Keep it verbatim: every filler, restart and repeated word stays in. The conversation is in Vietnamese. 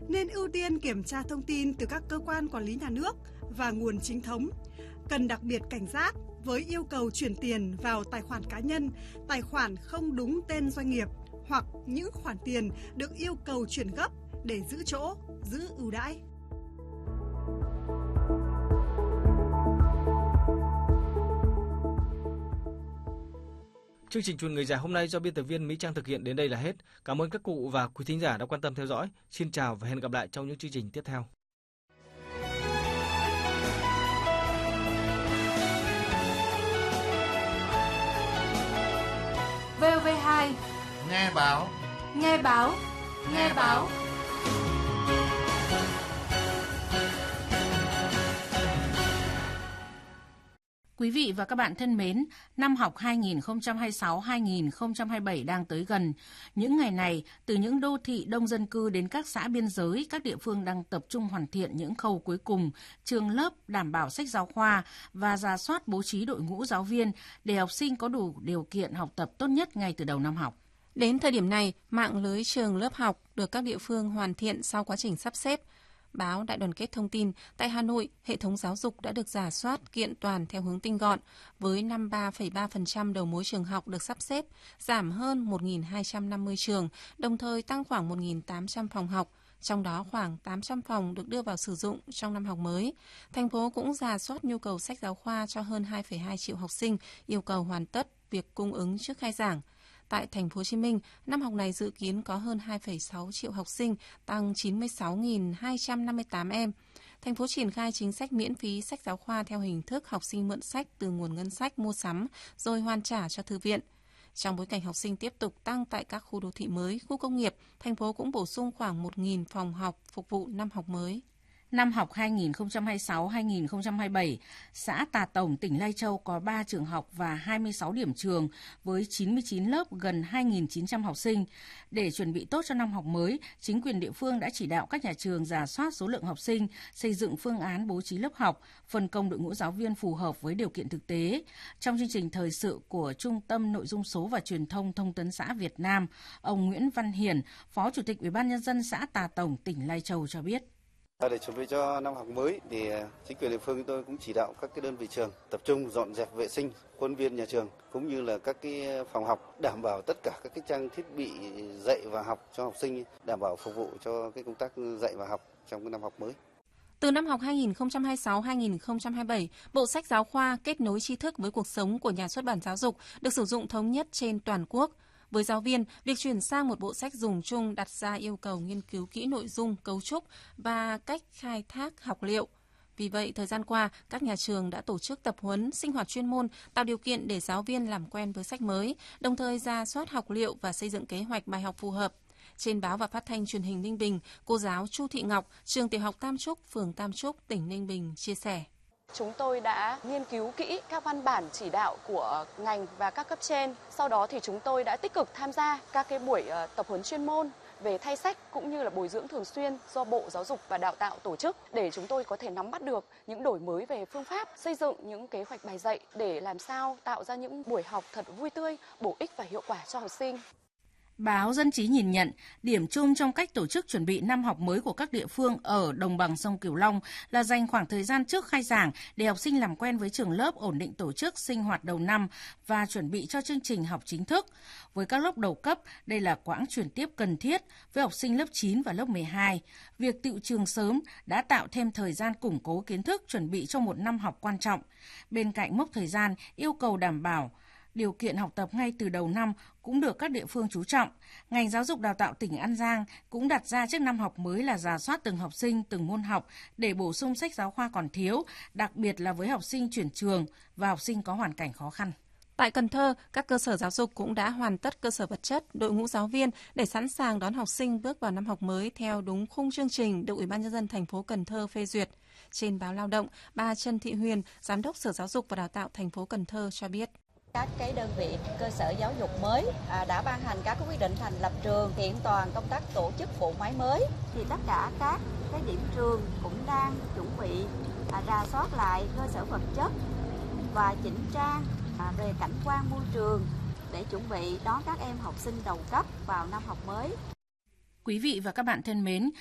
nên ưu tiên kiểm tra thông tin từ các cơ quan quản lý nhà nước và nguồn chính thống. Cần đặc biệt cảnh giác với yêu cầu chuyển tiền vào tài khoản cá nhân, tài khoản không đúng tên doanh nghiệp hoặc những khoản tiền được yêu cầu chuyển gấp để giữ chỗ, giữ ưu đãi. Chương trình Chuyện Người Già hôm nay do biên tập viên Mỹ Trang thực hiện đến đây là hết. Cảm ơn các cụ và quý thính giả đã quan tâm theo dõi. Xin chào và hẹn gặp lại trong những chương trình tiếp theo. vê o vê hai Nghe báo. Nghe báo Nghe báo Quý vị và các bạn thân mến, năm học hai nghìn không trăm hai mươi sáu hai nghìn không trăm hai mươi bảy đang tới gần. Những ngày này, từ những đô thị đông dân cư đến các xã biên giới, các địa phương đang tập trung hoàn thiện những khâu cuối cùng, trường lớp đảm bảo sách giáo khoa và rà soát bố trí đội ngũ giáo viên để học sinh có đủ điều kiện học tập tốt nhất ngay từ đầu năm học. Đến thời điểm này, mạng lưới trường lớp học được các địa phương hoàn thiện sau quá trình sắp xếp. Báo Đại đoàn kết thông tin, tại Hà Nội, hệ thống giáo dục đã được rà soát kiện toàn theo hướng tinh gọn, với năm mươi ba phẩy ba phần trăm đầu mối trường học được sắp xếp, giảm hơn một nghìn hai trăm năm mươi trường, đồng thời tăng khoảng một nghìn tám trăm phòng học, trong đó khoảng tám trăm phòng được đưa vào sử dụng trong năm học mới. Thành phố cũng rà soát nhu cầu sách giáo khoa cho hơn hai phẩy hai triệu học sinh, yêu cầu hoàn tất việc cung ứng trước khai giảng. Tại Thành phố Hồ Chí Minh, năm học này dự kiến có hơn hai phẩy sáu triệu học sinh, tăng chín mươi sáu nghìn hai trăm năm mươi tám em. Thành phố triển khai chính sách miễn phí sách giáo khoa theo hình thức học sinh mượn sách từ nguồn ngân sách mua sắm rồi hoàn trả cho thư viện. Trong bối cảnh học sinh tiếp tục tăng tại các khu đô thị mới, khu công nghiệp, thành phố cũng bổ sung khoảng một nghìn phòng học phục vụ năm học mới. Năm học hai nghìn không trăm hai mươi sáu hai nghìn không trăm hai mươi bảy, xã Tà Tổng, tỉnh Lai Châu có ba trường học và hai mươi sáu điểm trường với chín mươi chín lớp, gần hai nghìn chín trăm học sinh. Để chuẩn bị tốt cho năm học mới, chính quyền địa phương đã chỉ đạo các nhà trường rà soát số lượng học sinh, xây dựng phương án bố trí lớp học, phân công đội ngũ giáo viên phù hợp với điều kiện thực tế. Trong chương trình thời sự của Trung tâm Nội dung số và Truyền thông Thông tấn xã Việt Nam, ông Nguyễn Văn Hiển, Phó Chủ tịch Ủy ban Nhân dân xã Tà Tổng, tỉnh Lai Châu cho biết. Để chuẩn bị cho năm học mới thì chính quyền địa phương chúng tôi cũng chỉ đạo các cái đơn vị trường tập trung dọn dẹp vệ sinh khuôn viên nhà trường cũng như là các cái phòng học, đảm bảo tất cả các cái trang thiết bị dạy và học cho học sinh, đảm bảo phục vụ cho cái công tác dạy và học trong cái năm học mới. Từ năm học hai nghìn không trăm hai mươi sáu hai nghìn không trăm hai mươi bảy, bộ sách giáo khoa kết nối tri thức với cuộc sống của Nhà xuất bản Giáo dục được sử dụng thống nhất trên toàn quốc. Với giáo viên, việc chuyển sang một bộ sách dùng chung đặt ra yêu cầu nghiên cứu kỹ nội dung, cấu trúc và cách khai thác học liệu. Vì vậy, thời gian qua, các nhà trường đã tổ chức tập huấn, sinh hoạt chuyên môn, tạo điều kiện để giáo viên làm quen với sách mới, đồng thời rà soát học liệu và xây dựng kế hoạch bài học phù hợp. Trên báo và phát thanh truyền hình Ninh Bình, cô giáo Chu Thị Ngọc, trường tiểu học Tam Trúc, phường Tam Trúc, tỉnh Ninh Bình chia sẻ. Chúng tôi đã nghiên cứu kỹ các văn bản chỉ đạo của ngành và các cấp trên. Sau đó thì chúng tôi đã tích cực tham gia các cái buổi tập huấn chuyên môn về thay sách cũng như là bồi dưỡng thường xuyên do Bộ Giáo dục và Đào tạo tổ chức để chúng tôi có thể nắm bắt được những đổi mới về phương pháp, xây dựng những kế hoạch bài dạy để làm sao tạo ra những buổi học thật vui tươi, bổ ích và hiệu quả cho học sinh. Báo Dân trí nhìn nhận, điểm chung trong cách tổ chức chuẩn bị năm học mới của các địa phương ở đồng bằng sông Cửu Long là dành khoảng thời gian trước khai giảng để học sinh làm quen với trường lớp, ổn định tổ chức sinh hoạt đầu năm và chuẩn bị cho chương trình học chính thức. Với các lớp đầu cấp, đây là quãng chuyển tiếp cần thiết với học sinh lớp chín và lớp mười hai. Việc tựu trường sớm đã tạo thêm thời gian củng cố kiến thức chuẩn bị cho một năm học quan trọng. Bên cạnh mốc thời gian, yêu cầu đảm bảo điều kiện học tập ngay từ đầu năm cũng được các địa phương chú trọng. Ngành Giáo dục Đào tạo tỉnh An Giang cũng đặt ra trước năm học mới là rà soát từng học sinh, từng môn học để bổ sung sách giáo khoa còn thiếu, đặc biệt là với học sinh chuyển trường và học sinh có hoàn cảnh khó khăn. Tại Cần Thơ, các cơ sở giáo dục cũng đã hoàn tất cơ sở vật chất, đội ngũ giáo viên để sẵn sàng đón học sinh bước vào năm học mới theo đúng khung chương trình được Ủy ban Nhân dân thành phố Cần Thơ phê duyệt. Trên báo Lao động, bà Trần Thị Huyền, Giám đốc Sở Giáo dục và Đào tạo thành phố Cần Thơ cho biết. Các cái đơn vị cơ sở giáo dục mới à, đã ban hành các quyết định thành lập trường, kiện toàn công tác tổ chức bộ máy mới. Thì tất cả các cái điểm trường cũng đang chuẩn bị à, rà soát lại cơ sở vật chất và chỉnh trang à, về cảnh quan môi trường để chuẩn bị đón các em học sinh đầu cấp vào năm học mới. Quý vị và các bạn thân mến,